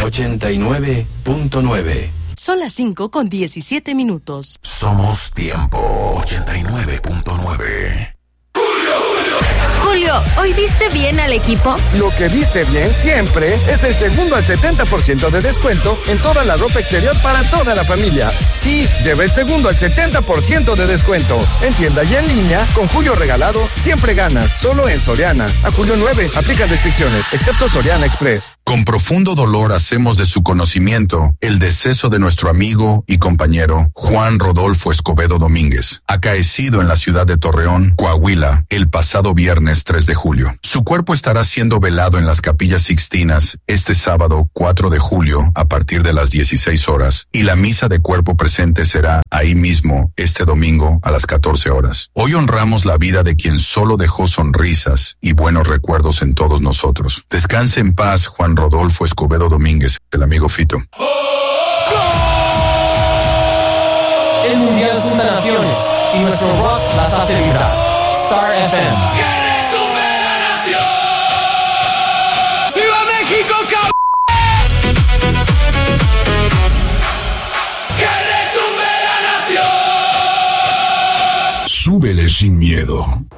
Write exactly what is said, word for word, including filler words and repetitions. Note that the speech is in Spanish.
ochenta y nueve punto nueve. Son las cinco con diecisiete minutos. Somos Tiempo ochenta y nueve punto nueve. Julio, ¿hoy viste bien al equipo? Lo que viste bien siempre es el segundo al setenta por ciento de descuento en toda la ropa exterior para toda la familia. Sí, lleva el segundo al setenta por ciento de descuento. En tienda y en línea, con Julio Regalado, siempre ganas. Solo en Soriana. A julio nueve, aplica restricciones, excepto Soriana Express. Con profundo dolor hacemos de su conocimiento el deceso de nuestro amigo y compañero Juan Rodolfo Escobedo Domínguez, acaecido en la ciudad de Torreón, Coahuila, el pasado viernes tres de julio. Su cuerpo estará siendo velado en las Capillas Sixtinas este sábado cuatro de julio a partir de las dieciséis horas y la misa de cuerpo presente será ahí mismo este domingo a las catorce horas. Hoy honramos la vida de quien solo dejó sonrisas y buenos recuerdos en todos nosotros. Descanse en paz, Juan Rodolfo Escobedo Domínguez, el amigo Fito. El Mundial junta naciones y nuestro rock las hace vibrar. Star F M. ¡Viva México, cabrón! ¡Que retumbe la nación! Súbele sin miedo.